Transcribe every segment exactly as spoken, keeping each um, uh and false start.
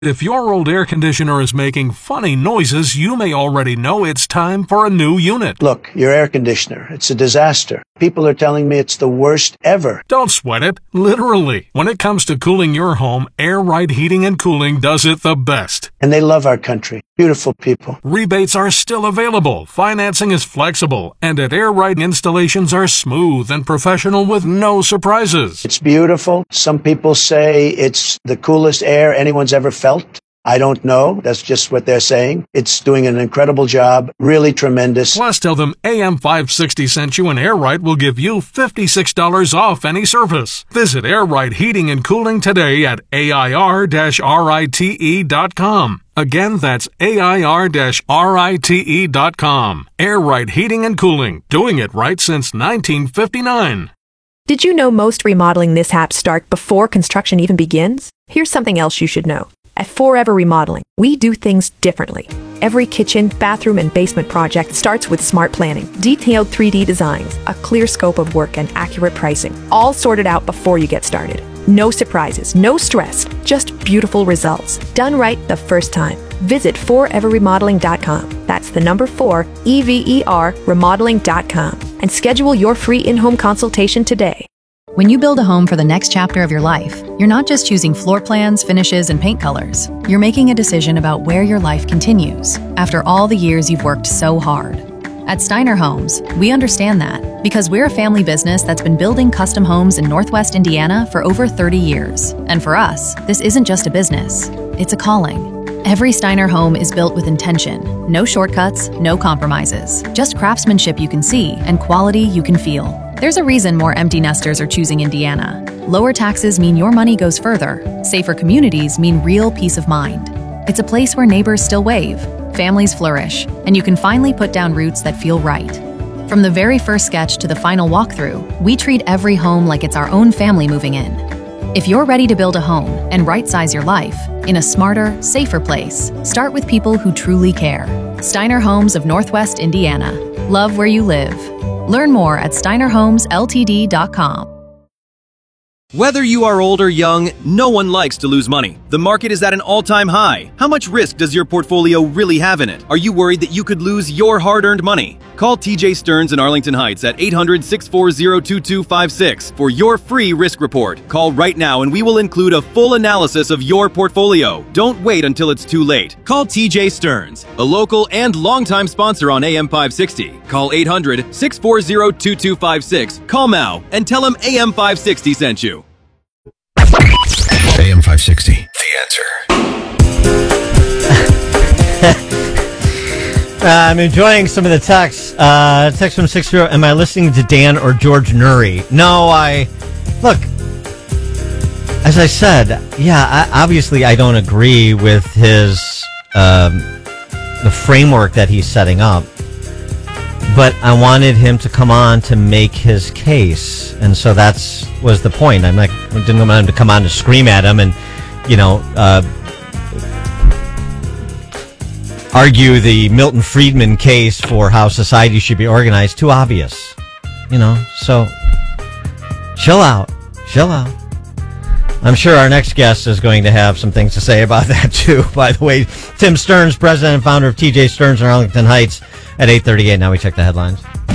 If your old air conditioner is making funny noises, you may already know it's time for a new unit. Look, your air conditioner, it's a disaster. People are telling me it's the worst ever. Don't sweat it, literally. When it comes to cooling your home, Air Right Heating and Cooling does it the best. And they love our country. Beautiful people. Rebates are still available, financing is flexible, and at Air Right installations are smooth and professional with no surprises. It's beautiful. Some people say it's the coolest air anyone's ever felt. I don't know. That's just what they're saying. It's doing an incredible job. Really tremendous. Plus, tell them A M five sixty sent you and Air Right will give you fifty-six dollars off any service. Visit Air Right Heating and Cooling today at A I R rite dot com. Again, that's A I R rite dot com. Air Right Heating and Cooling. Doing it right since nineteen fifty-nine. Did you know most remodeling mishaps start before construction even begins? Here's something else you should know. At Forever Remodeling, we do things differently. Every kitchen, bathroom, and basement project starts with smart planning, detailed three D designs, a clear scope of work, and accurate pricing, all sorted out before you get started. No surprises, no stress, just beautiful results. Done right the first time. Visit forever remodeling dot com. That's the number four, E V E R, remodeling dot com. And schedule your free in-home consultation today. When you build a home for the next chapter of your life, you're not just choosing floor plans, finishes, and paint colors. You're making a decision about where your life continues after all the years you've worked so hard. At Steiner Homes, we understand that because we're a family business that's been building custom homes in Northwest Indiana for over thirty years. And for us, this isn't just a business, it's a calling. Every Steiner home is built with intention. No shortcuts, no compromises. Just craftsmanship you can see and quality you can feel. There's a reason more empty nesters are choosing Indiana. Lower taxes mean your money goes further. Safer communities mean real peace of mind. It's a place where neighbors still wave, families flourish, and you can finally put down roots that feel right. From the very first sketch to the final walkthrough, we treat every home like it's our own family moving in. If you're ready to build a home and right-size your life in a smarter, safer place, start with people who truly care. Steiner Homes of Northwest Indiana. Love where you live. Learn more at steiner homes L T D dot com. Whether you are old or young, no one likes to lose money. The market is at an all-time high. How much risk does your portfolio really have in it? Are you worried that you could lose your hard-earned money? Call T J Stearns in Arlington Heights at eight hundred, six four zero, two two five six for your free risk report. Call right now and we will include a full analysis of your portfolio. Don't wait until it's too late. Call T J Stearns, a local and longtime sponsor on A M five sixty. Call eight hundred, six four zero, two two five six. Call now and tell him A M five sixty sent you. A M five sixty, the answer. uh, I'm enjoying some of the texts. Uh, text from six zero. Am I listening to Dan or George Noory? No, I... Look, as I said, yeah, I, obviously I don't agree with his... Um, the framework that he's setting up. But I wanted him to come on to make his case, and so that's was the point. I'm like, I didn't want him to come on to scream at him and, you know, uh, argue the Milton Friedman case for how society should be organized. Too obvious, you know. So chill out, chill out. I'm sure our next guest is going to have some things to say about that too. By the way, Tim Stearns, president and founder of T J Stearns in Arlington Heights. At eight thirty-eight, now we check the headlines.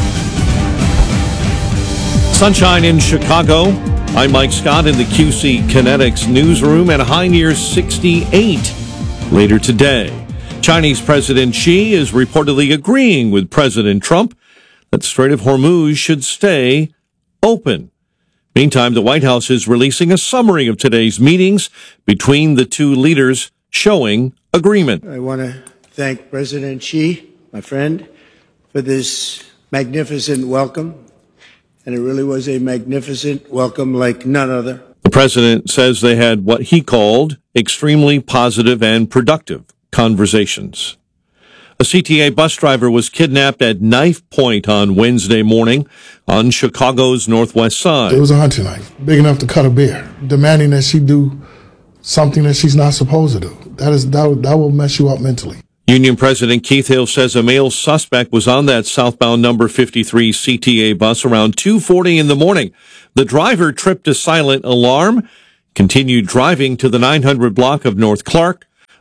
Sunshine in Chicago. I'm Mike Scott in the Q C Kinetics newsroom at a high near sixty-eight. Later today, Chinese President Xi is reportedly agreeing with President Trump that Strait of Hormuz should stay open. Meantime, the White House is releasing a summary of today's meetings between the two leaders showing agreement. I want to thank President Xi, my friend, for this magnificent welcome. And it really was a magnificent welcome like none other. The president says they had what he called extremely positive and productive conversations. A C T A bus driver was kidnapped at knife point on Wednesday morning on Chicago's northwest side. It was a hunting knife, big enough to cut a bear, demanding that she do something that she's not supposed to do. That is that, that will mess you up mentally. Union President Keith Hill says a male suspect was on that southbound number fifty-three C T A bus around two forty in the morning. The driver tripped a silent alarm, continued driving to the nine hundred block of North Clark,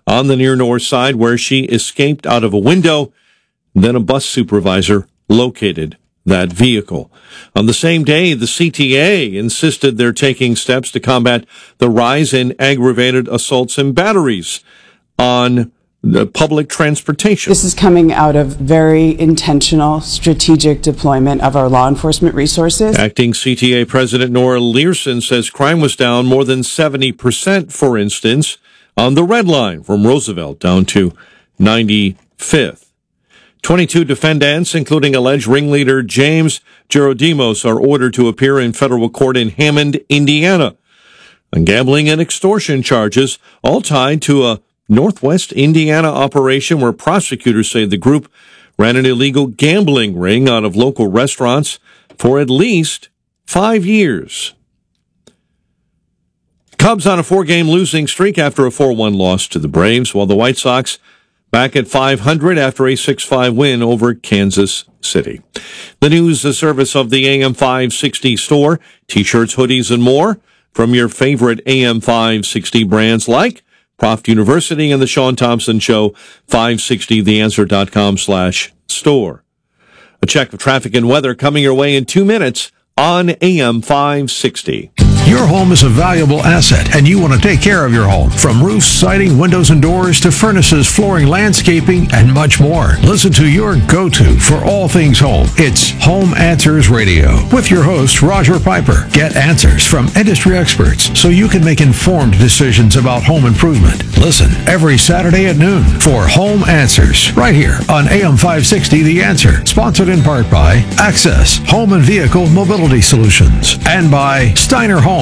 on the near north side where she escaped out of a window. Then a bus supervisor located that vehicle. On the same day, the C T A insisted they're taking steps to combat the rise in aggravated assaults and batteries on the public transportation. This is coming out of very intentional, strategic deployment of our law enforcement resources. Acting C T A President Nora Learson says crime was down more than seventy percent, for instance, on the Red Line from Roosevelt down to ninety-fifth. twenty-two defendants, including alleged ringleader James Gerodimos, are ordered to appear in federal court in Hammond, Indiana, on gambling and extortion charges, all tied to a Northwest Indiana operation where prosecutors say the group ran an illegal gambling ring out of local restaurants for at least five years. Cubs on a four-game losing streak after a four one loss to the Braves, while the White Sox back at five hundred after a six five win over Kansas City. The news, the service of the A M five sixty store, T-shirts, hoodies, and more from your favorite A M five sixty brands like Proft University and the Sean Thompson Show, five sixty the answer dot com slash store. A check of traffic and weather coming your way in two minutes on A M five sixty. Your home is a valuable asset, and you want to take care of your home. From roofs, siding, windows, and doors to furnaces, flooring, landscaping, and much more. Listen to your go-to for all things home. It's Home Answers Radio with your host, Roger Piper. Get answers from industry experts so you can make informed decisions about home improvement. Listen every Saturday at noon for Home Answers right here on A M five sixty The Answer. Sponsored in part by Access Home and Vehicle Mobility Solutions and by Steiner Homes.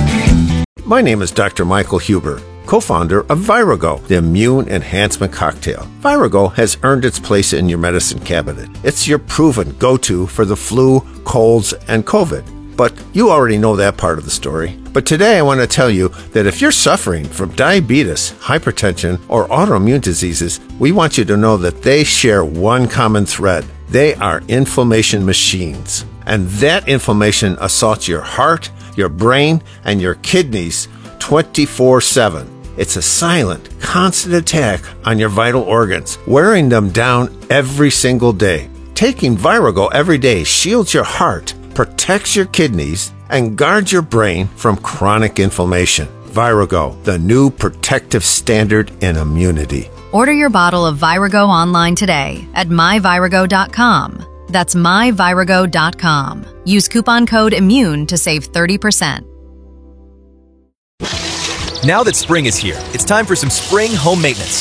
My name is Doctor Michael Huber, co-founder of Virago, the immune enhancement cocktail. Virago has earned its place in your medicine cabinet. It's your proven go-to for the flu, colds, and COVID. But you already know that part of the story. But today I want to tell you that if you're suffering from diabetes, hypertension, or autoimmune diseases, we want you to know that they share one common thread. They are inflammation machines. And that inflammation assaults your heart, your brain, and your kidneys twenty-four seven. It's a silent, constant attack on your vital organs, wearing them down every single day. Taking Virago every day shields your heart, protects your kidneys, and guards your brain from chronic inflammation. Virago, the new protective standard in immunity. Order your bottle of Virago online today at my virago dot com. That's my virago dot com. Use coupon code IMMUNE to save thirty percent. Now that spring is here, it's time for some spring home maintenance.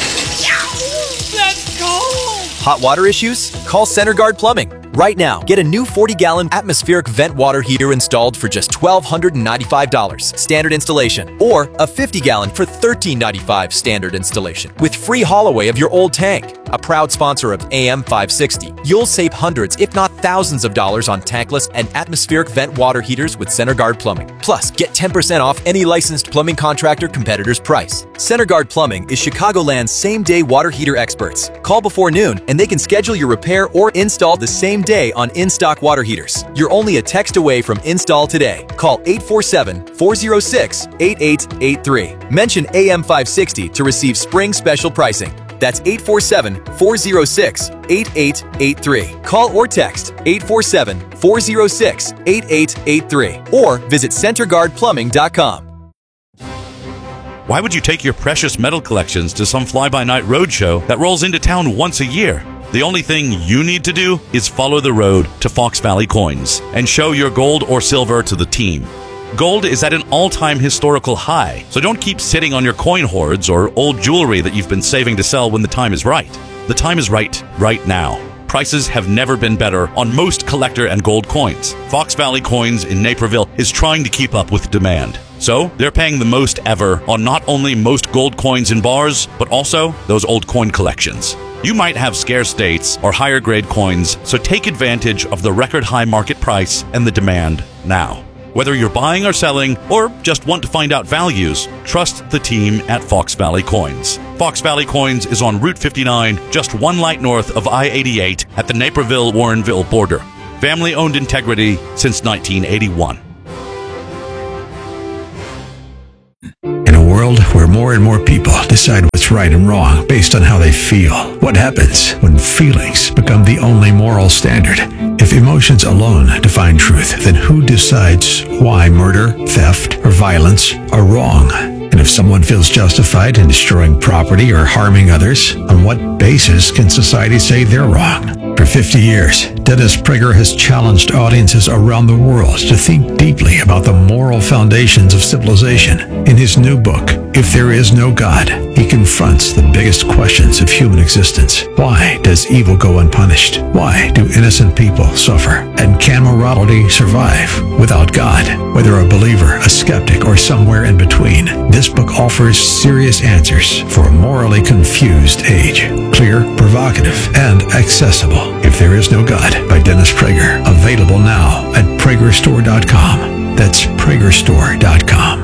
That's cold! Hot water issues? Call CenterGuard Plumbing. Right now, get a new forty gallon atmospheric vent water heater installed for just one thousand two hundred ninety-five dollars standard installation, or a fifty gallon for one thousand three hundred ninety-five dollars standard installation with free haul away of your old tank. A proud sponsor of A M five sixty, you'll save hundreds, if not thousands of dollars on tankless and atmospheric vent water heaters with CenterGuard Plumbing. Plus, get ten percent off any licensed plumbing contractor competitor's price. CenterGuard Plumbing is Chicagoland's same-day water heater experts. Call before noon and they can schedule your repair or install the same day on in-stock water heaters. You're only a text away from install today. Call eight four seven, four oh six, eight eight eight three. Mention A M five sixty to receive spring special pricing. That's eight four seven, four oh six, eight eight eight three. Call or text eight four seven, four oh six, eight eight eight three or visit center guard plumbing dot com. Why would you take your precious metal collections to some fly-by-night roadshow that rolls into town once a year? The only thing you need to do is follow the road to Fox Valley Coins and show your gold or silver to the team. Gold is at an all-time historical high, so don't keep sitting on your coin hoards or old jewelry that you've been saving to sell when the time is right. The time is right, right now. Prices have never been better on most collector and gold coins. Fox Valley Coins in Naperville is trying to keep up with demand. So, they're paying the most ever on not only most gold coins in bars, but also those old coin collections. You might have scarce dates or higher grade coins, so take advantage of the record high market price and the demand now. Whether you're buying or selling, or just want to find out values, trust the team at Fox Valley Coins. Fox Valley Coins is on Route fifty-nine, just one light north of I eighty-eight at the Naperville-Warrenville border. Family-owned integrity since nineteen eighty-one. In a world where where more and more people decide what's right and wrong based on how they feel. What happens when feelings become the only moral standard? If emotions alone define truth, then who decides why murder, theft, or violence are wrong? And if someone feels justified in destroying property or harming others, on what basis can society say they're wrong? For fifty years, Dennis Prager has challenged audiences around the world to think deeply about the moral foundations of civilization. In his new book, If There Is No God, he confronts the biggest questions of human existence. Why does evil go unpunished? Why do innocent people suffer? And can morality survive without God? Whether a believer, a skeptic, or somewhere in between, this book offers serious answers for a morally confused age. Clear, provocative, and accessible. If There Is No God by Dennis Prager. Available now at Prager Store dot com. That's Prager Store dot com.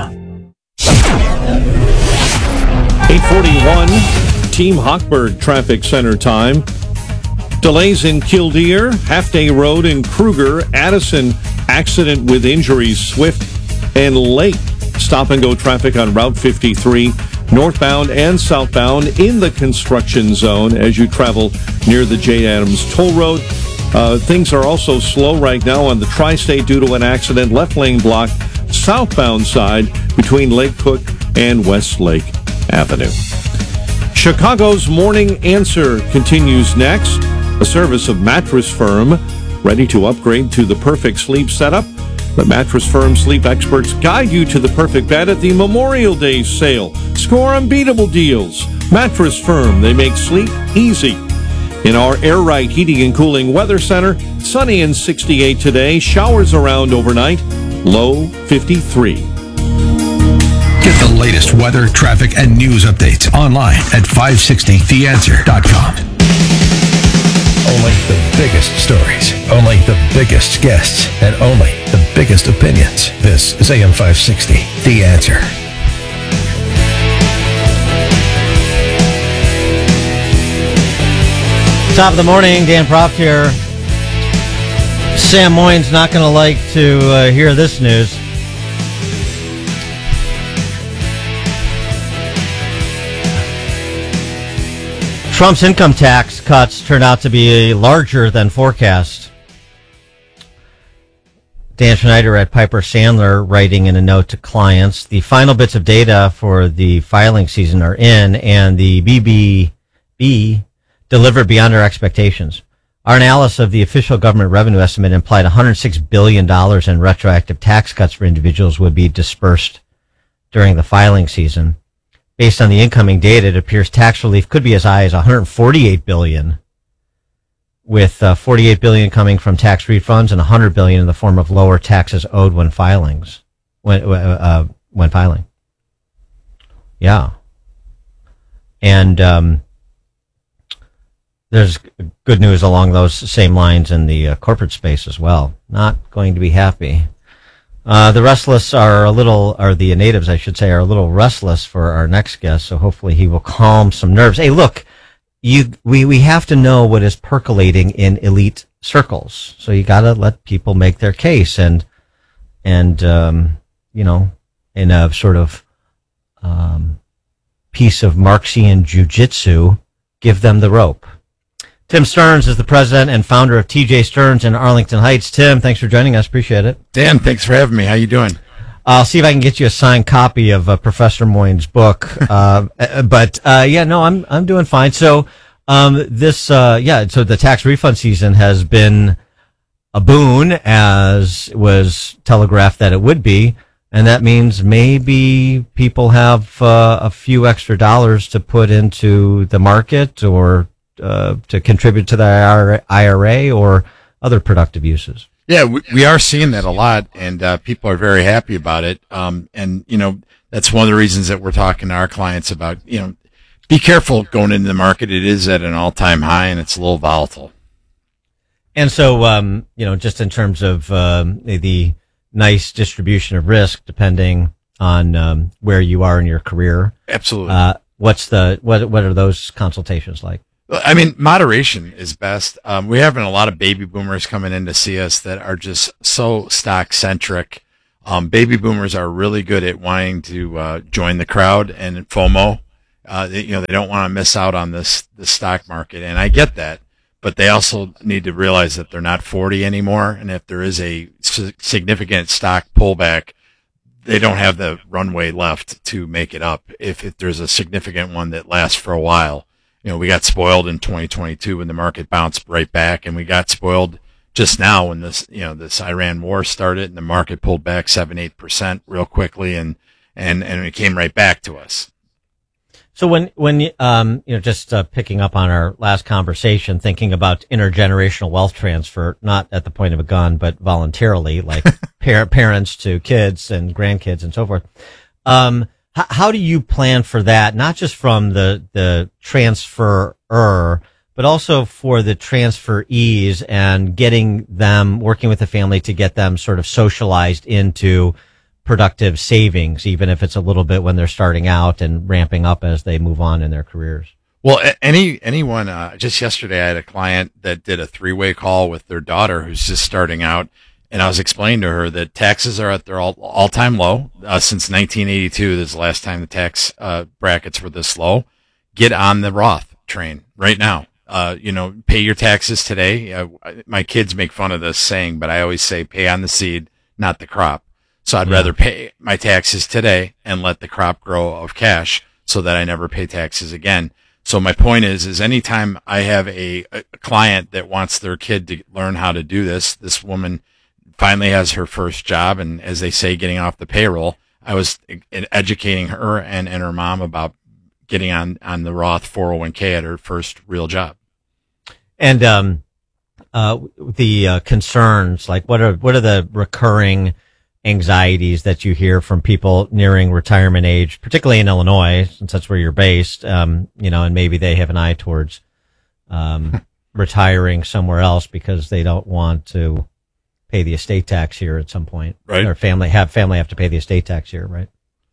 eight forty-one, Team Hochberg Traffic Center time. Delays in Kildare, Half Day Road in Kruger, Addison, accident with injuries, Swift and Lake. Stop and go traffic on Route fifty-three, northbound and southbound in the construction zone as you travel near the J. Adams Toll Road. Uh, things are also slow right now on the Tri-State due to an accident. Left lane blocked, southbound side between Lake Cook and Westlake Avenue. Chicago's Morning Answer continues next. A service of Mattress Firm, ready to upgrade to the perfect sleep setup. The Mattress Firm sleep experts guide you to the perfect bed at the Memorial Day sale. Score unbeatable deals. Mattress Firm, they make sleep easy. In our Air Right Heating and Cooling Weather Center, sunny and sixty-eight today, showers around overnight, low fifty-three. Get the latest weather, traffic, and news updates online at five sixty the answer dot com. Only the biggest stories, only the biggest guests, and only the biggest opinions. This is A M five sixty, The Answer. Top of the morning, Dan Proft here. Sam Moyne's not going to like to uh, hear this news. Trump's income tax cuts turned out to be larger than forecast. Dan Schneider at Piper Sandler writing in a note to clients, the final bits of data for the filing season are in, and the B B B delivered beyond our expectations. Our analysis of the official government revenue estimate implied one hundred six billion dollars in retroactive tax cuts for individuals would be dispersed during the filing season. Based on the incoming data, it appears tax relief could be as high as one hundred forty-eight billion dollars, with uh, forty-eight billion dollars coming from tax refunds and one hundred billion dollars in the form of lower taxes owed when filings, when uh, when filing. Yeah, and um, there's good news along those same lines in the uh, corporate space as well. Not going to be happy. Uh, the restless are a little, or the natives, I should say, are a little restless for our next guest, so hopefully he will calm some nerves. Hey, look, you, we, we have to know what is percolating in elite circles, so you gotta let people make their case, and, and, um, you know, in a sort of, um, piece of Marxian jujitsu, give them the rope. Tim Stearns is the president and founder of T J Stearns in Arlington Heights. Tim, thanks for joining us. Appreciate it. Dan, thanks for having me. How you doing? I'll see if I can get you a signed copy of uh, Professor Moyne's book. uh, but uh, yeah, no, I'm I'm doing fine. So um, this, uh, yeah, so the tax refund season has been a boon, as was telegraphed that it would be, and that means maybe people have uh, a few extra dollars to put into the market or Uh, to contribute to the I R A or other productive uses. Yeah, we, we are seeing that a lot, and uh, people are very happy about it. Um, and, you know, that's one of the reasons that we're talking to our clients about, you know, be careful going into the market. It is at an all-time high, and it's a little volatile. And so, um, you know, just in terms of um, the, the nice distribution of risk, depending on um, where you are in your career. Absolutely. Uh, what's the what? What are those consultations like? I mean, moderation is best. Um, we're having a lot of baby boomers coming in to see us that are just so stock centric. Um, baby boomers are really good at wanting to uh, join the crowd and FOMO. Uh, they, you know, they don't want to miss out on this the stock market, and I get that. But they also need to realize that they're not forty anymore, and if there is a significant stock pullback, they don't have the runway left to make it up. If, if there's a significant one that lasts for a while, you know, we got spoiled in twenty twenty-two when the market bounced right back, and we got spoiled just now when this, you know, this Iran war started and the market pulled back seven, eight percent real quickly, and and and it came right back to us. So when, when, um, you know, just uh, picking up on our last conversation, thinking about intergenerational wealth transfer, not at the point of a gun, but voluntarily, like par- parents to kids and grandkids and so forth. Um, h- how do you plan for that? Not just from the, the transferer, but also for the transferees and getting them, working with the family to get them sort of socialized into productive savings, even if it's a little bit when they're starting out and ramping up as they move on in their careers. Well, any anyone, uh, just yesterday I had a client that did a three-way call with their daughter who's just starting out, and I was explaining to her that taxes are at their all, all-time low. Uh, since nineteen eighty-two, this is the last time the tax uh, brackets were this low. Get on the Roth train right now. Uh, you know, pay your taxes today. Uh, my kids make fun of this saying, but I always say pay on the seed, not the crop. So I'd yeah. rather pay my taxes today and let the crop grow of cash so that I never pay taxes again. So my point is, is anytime I have a, a client that wants their kid to learn how to do this, this woman finally has her first job, and as they say, getting off the payroll, I was educating her and, and her mom about getting on, on the Roth four oh one k at her first real job. And, um, uh, the uh, concerns, like what are, what are the recurring anxieties that you hear from people nearing retirement age, particularly in Illinois, since that's where you're based, um, you know, and maybe they have an eye towards um, retiring somewhere else because they don't want to pay the estate tax here at some point. Right. Or family have family have to pay the estate tax here, right?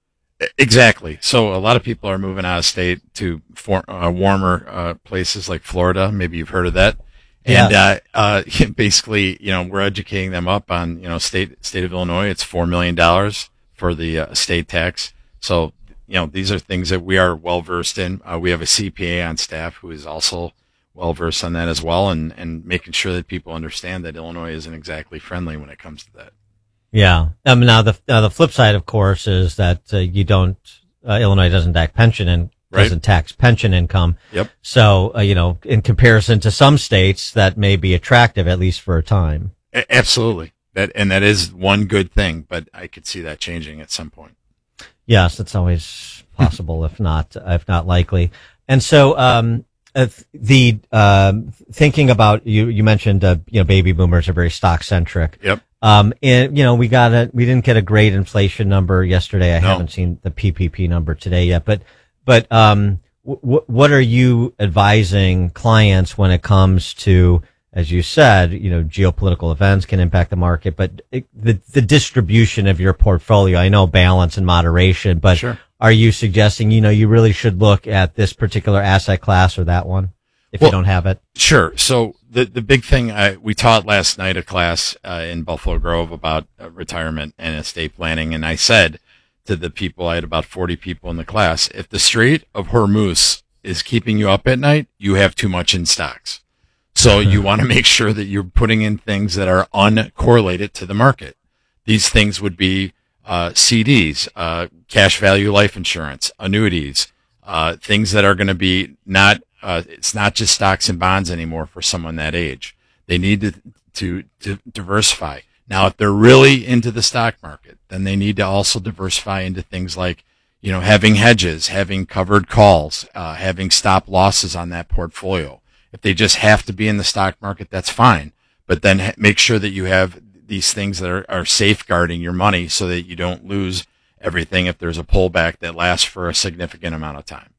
Exactly. So a lot of people are moving out of state to for, uh, warmer uh, places like Florida. Maybe you've heard of that. And, yeah. uh, uh, basically, you know, we're educating them up on, you know, state, state of Illinois. It's four million dollars for the uh, estate tax. So, you know, these are things that we are well versed in. Uh, we have a C P A on staff who is also well versed on that as well, and, and making sure that people understand that Illinois isn't exactly friendly when it comes to that. Yeah. Um, now the, uh, the flip side, of course, is that uh, you don't, uh, Illinois doesn't tax pension and doesn't right. tax pension income. Yep. So, uh, you know, in comparison to some states, that may be attractive, at least for a time. A- absolutely. That, and that is one good thing, but I could see that changing at some point. Yes, it's always possible, if not, if not likely. And so, um, uh, the, um, thinking about, you, you mentioned, uh, you know, baby boomers are very stock centric. Yep. Um, and, you know, we got a, we didn't get a great inflation number yesterday. I no. haven't seen the P P P number today yet, but, But um, w- what are you advising clients when it comes to, as you said, you know, geopolitical events can impact the market, but it, the the distribution of your portfolio? I know balance and moderation, but sure. Are you suggesting, you know, you really should look at this particular asset class or that one if well, you don't have it? Sure. So the the big thing I, we taught last night a class uh, in Buffalo Grove about uh, retirement and estate planning, and I said to the people, I had about forty people in the class, if the Strait of Hormuz is keeping you up at night, you have too much in stocks. So you want to make sure that you're putting in things that are uncorrelated to the market. These things would be uh, C Ds, uh, cash value life insurance, annuities, uh, things that are going to be not, uh, it's not just stocks and bonds anymore for someone that age. They need to, to, to diversify. Now, if they're really into the stock market, then they need to also diversify into things like, you know, having hedges, having covered calls, uh, having stop losses on that portfolio. If they just have to be in the stock market, that's fine. But then ha- make sure that you have these things that are, are safeguarding your money so that you don't lose everything if there's a pullback that lasts for a significant amount of time.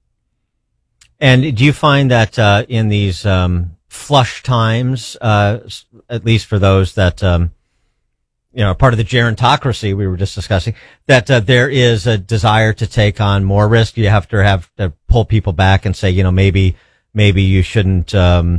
And do you find that uh, in these um, flush times, uh, at least for those that um, you know, part of the gerontocracy we were just discussing, that uh, there is a desire to take on more risk? You have to have to pull people back and say, you know, maybe maybe you shouldn't um,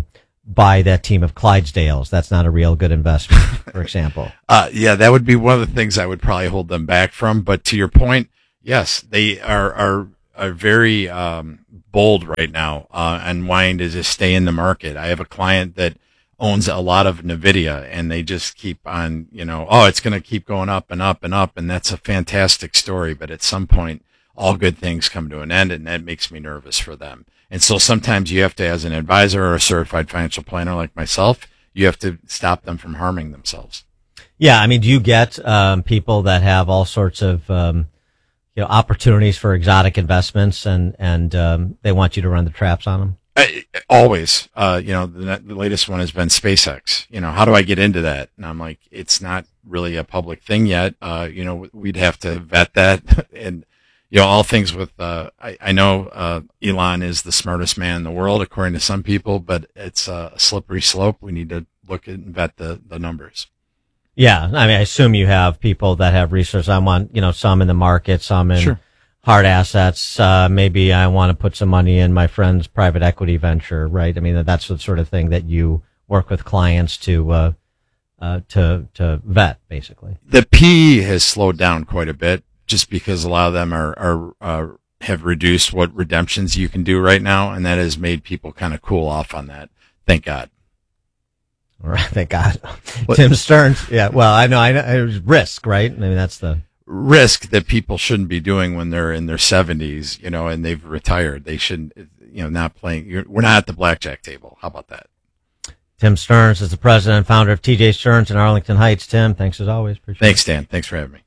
buy that team of Clydesdales. That's not a real good investment, for example. Uh, yeah, that would be one of the things I would probably hold them back from. But to your point, yes, they are are are very um, bold right now uh, and wanting to just stay in the market. I have a client that owns a lot of NVIDIA, and they just keep on, you know, oh, it's going to keep going up and up and up, and that's a fantastic story. But at some point, all good things come to an end, and that makes me nervous for them. And so sometimes you have to, as an advisor or a certified financial planner like myself, you have to stop them from harming themselves. Yeah, I mean, do you get um, people that have all sorts of um, you know opportunities for exotic investments, and and um, they want you to run the traps on them? I, always, uh, you know, the, the latest one has been SpaceX. You know, how do I get into that? And I'm like, it's not really a public thing yet. Uh, you know, we'd have to vet that. And, you know, all things with, uh, I, I know, uh, Elon is the smartest man in the world, according to some people, but it's a slippery slope. We need to look at and vet the, the numbers. Yeah. I mean, I assume you have people that have research. I want, you know, some in the market, some in Sure. hard assets. Uh, maybe I want to put some money in my friend's private equity venture, right? I mean, that's the sort of thing that you work with clients to, uh, uh, to, to vet, basically. The P has slowed down quite a bit just because a lot of them are, are, uh, have reduced what redemptions you can do right now. And that has made people kind of cool off on that. Thank God. All right. Thank God. Tim Stearns. Yeah. Well, I know, I know it was risk, right? I mean, that's the risk that people shouldn't be doing when they're in their seventies, you know, and they've retired. They shouldn't, you know, not playing. You're, we're not at the blackjack table. How about that? Tim Stearns is the president and founder of T J Stearns in Arlington Heights. Tim, thanks as always. Appreciate Thanks, it. Dan. Thanks for having me.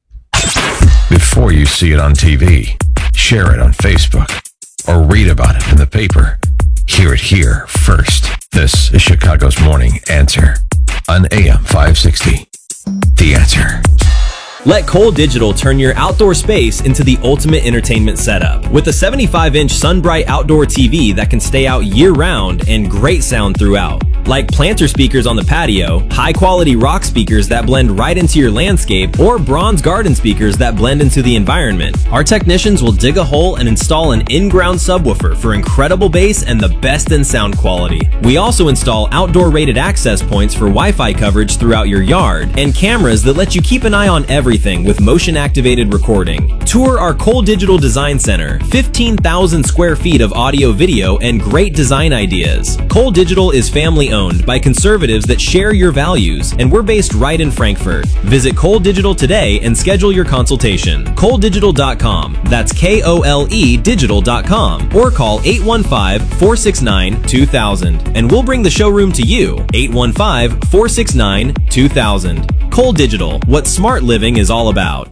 Before you see it on T V, share it on Facebook, or read about it in the paper. Hear it here first. This is Chicago's Morning Answer on A M five sixty. The Answer. Let Cole Digital turn your outdoor space into the ultimate entertainment setup. With a seventy-five inch SunBright outdoor T V that can stay out year-round and great sound throughout. Like planter speakers on the patio, high-quality rock speakers that blend right into your landscape, or bronze garden speakers that blend into the environment. Our technicians will dig a hole and install an in-ground subwoofer for incredible bass and the best in sound quality. We also install outdoor rated access points for Wi-Fi coverage throughout your yard, and cameras that let you keep an eye on everything with motion-activated recording. Tour our Cole Digital Design Center, fifteen thousand square feet of audio, video, and great design ideas. Cole Digital is family-owned by conservatives that share your values, and we're based right in Frankfurt. Visit Cole Digital today and schedule your consultation. Cole Digital dot com. That's K O L E digital dot com. Or call eight one five, four six nine, two thousand, and we'll bring the showroom to you. eight one five, four six nine, two thousand. Cole Digital, what smart living is all about.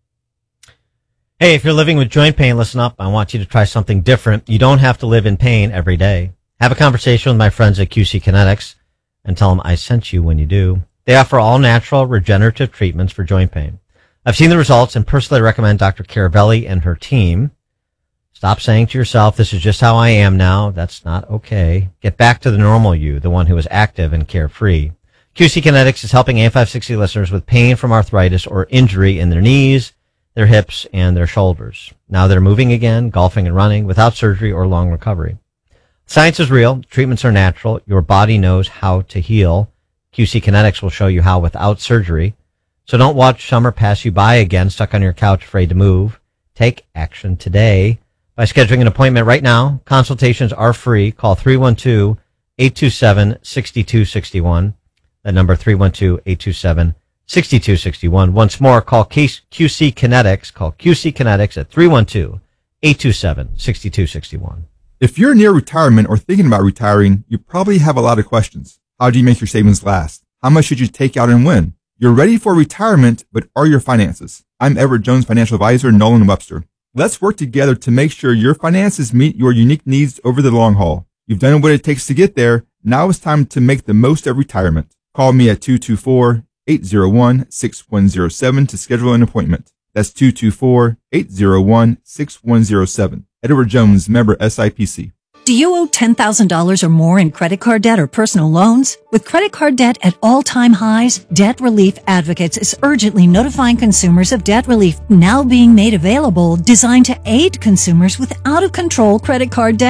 Hey, if you're living with joint pain, listen up. I want you to try something different. You don't have to live in pain every day. Have a conversation with my friends at Q C Kinetics and tell them I sent you when you do. They offer all natural regenerative treatments for joint pain. I've seen the results and personally recommend Doctor Caravelli and her team. Stop saying to yourself, this is just how I am now. That's not okay. Get back to the normal you, the one who is active and carefree. Q C Kinetics is helping A M five sixty listeners with pain from arthritis or injury in their knees, their hips, and their shoulders. Now they're moving again, golfing and running, without surgery or long recovery. Science is real. Treatments are natural. Your body knows how to heal. Q C Kinetics will show you how without surgery. So don't watch summer pass you by again, stuck on your couch, afraid to move. Take action today by scheduling an appointment right now. Consultations are free. Call three one two, eight two seven, six two six one. That number, three one two, eight two seven, six two six one. Once more, call Q C Kinetics. Call Q C Kinetics at three one two, eight two seven, six two six one. If you're near retirement or thinking about retiring, you probably have a lot of questions. How do you make your savings last? How much should you take out and when? You're ready for retirement, but are your finances? I'm Everett Jones Financial Advisor, Nolan Webster. Let's work together to make sure your finances meet your unique needs over the long haul. You've done what it takes to get there. Now it's time to make the most of retirement. Call me at two two four, eight zero one, six one zero seven to schedule an appointment. That's two two four, eight zero one, six one zero seven. Edward Jones, member S I P C. Do you owe ten thousand dollars or more in credit card debt or personal loans? With credit card debt at all-time highs, Debt Relief Advocates is urgently notifying consumers of debt relief now being made available, designed to aid consumers with out-of-control credit card debt.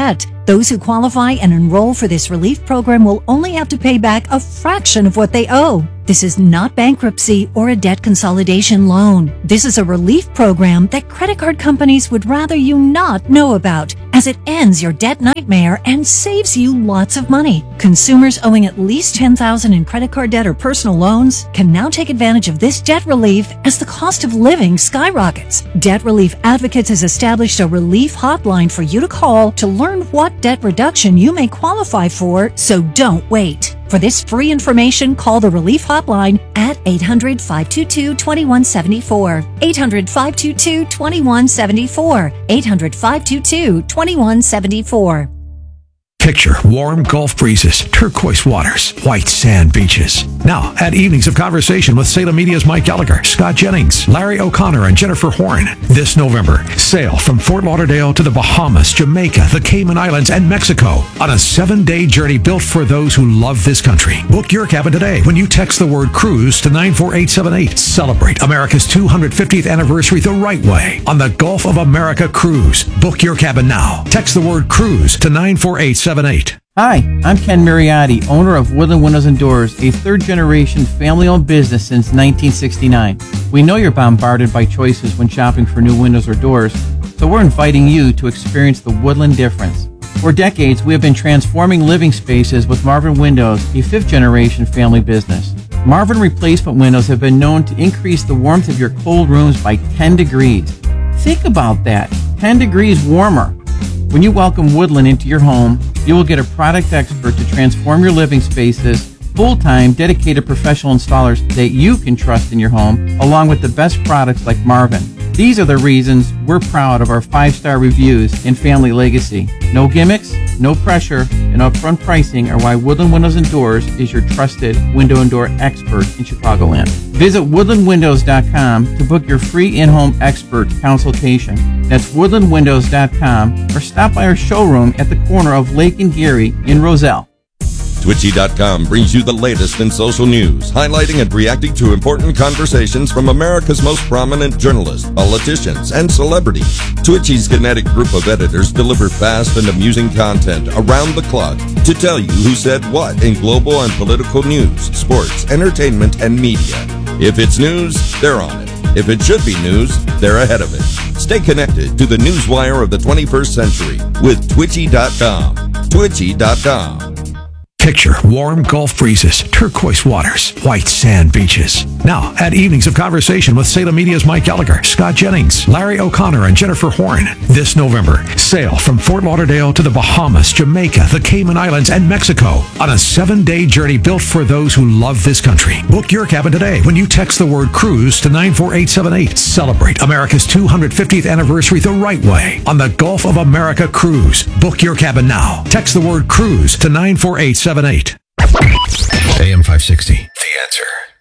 Those who qualify and enroll for this relief program will only have to pay back a fraction of what they owe. This is not bankruptcy or a debt consolidation loan. This is a relief program that credit card companies would rather you not know about, as it ends your debt nightmare and saves you lots of money. Consumers owing at least ten thousand dollars in credit card debt or personal loans can now take advantage of this debt relief as the cost of living skyrockets. Debt Relief Advocates has established a relief hotline for you to call to learn what debt reduction you may qualify for, so don't wait. For this free information, call the Relief Hotline at eight hundred, five two two, two one seven four. eight hundred, five two two, two one seven four. eight hundred, five two two, two one seven four. Picture warm Gulf breezes, turquoise waters, white sand beaches. Now, at Evenings of Conversation with Salem Media's Mike Gallagher, Scott Jennings, Larry O'Connor, and Jennifer Horn. This November, sail from Fort Lauderdale to the Bahamas, Jamaica, the Cayman Islands, and Mexico on a seven-day journey built for those who love this country. Book your cabin today when you text the word cruise to nine four eight seven eight. Celebrate America's two hundred fiftieth anniversary the right way on the Gulf of America Cruise. Book your cabin now. Text the word cruise to nine four eight seven eight. Hi, I'm Ken Mariotti, owner of Woodland Windows and Doors, a third-generation family-owned business since nineteen sixty-nine. We know you're bombarded by choices when shopping for new windows or doors, so we're inviting you to experience the Woodland difference. For decades, we have been transforming living spaces with Marvin Windows, a fifth-generation family business. Marvin replacement windows have been known to increase the warmth of your cold rooms by ten degrees. Think about that, ten degrees warmer. When you welcome Woodland into your home, you will get a product expert to transform your living spaces, full-time, dedicated professional installers that you can trust in your home, along with the best products like Marvin. These are the reasons we're proud of our five-star reviews and family legacy. No gimmicks, no pressure, and upfront pricing are why Woodland Windows and Doors is your trusted window and door expert in Chicagoland. Visit woodland windows dot com to book your free in-home expert consultation. That's woodland windows dot com, or stop by our showroom at the corner of Lake and Geary in Roselle. Twitchy dot com brings you the latest in social news, highlighting and reacting to important conversations from America's most prominent journalists, politicians, and celebrities. Twitchy's kinetic group of editors deliver fast and amusing content around the clock to tell you who said what in global and political news, sports, entertainment, and media. If it's news, they're on it. If it should be news, they're ahead of it. Stay connected to the newswire of the twenty-first century with Twitchy dot com. Twitchy dot com. Picture warm Gulf breezes, turquoise waters, white sand beaches. Now, at Evenings of Conversation with Salem Media's Mike Gallagher, Scott Jennings, Larry O'Connor, and Jennifer Horn. This November, sail from Fort Lauderdale to the Bahamas, Jamaica, the Cayman Islands, and Mexico on a seven-day journey built for those who love this country. Book your cabin today when you text the word cruise to nine four eight seven eight. Celebrate America's two hundred fiftieth anniversary the right way on the Gulf of America Cruise. Book your cabin now. Text the word cruise to nine four eight seven eight. A M five sixty, The Answer.